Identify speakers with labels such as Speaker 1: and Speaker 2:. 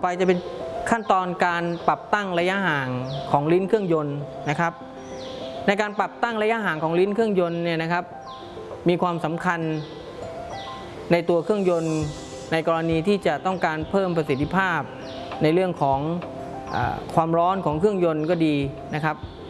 Speaker 1: ไปจะเป็นขั้นตอนการปรับตั้งระยะห่างของลิ้นเครื่องยนต์นะครับในการปรับตั้งระยะห่างของลิ้นเครื่องยนต์เนี่ยนะครับมีความสำคัญในตัวเครื่องยนต์ในกรณีที่จะต้องการเพิ่มประสิทธิภาพในเรื่องของความร้อนของเครื่องยนต์ก็ดีนะครับ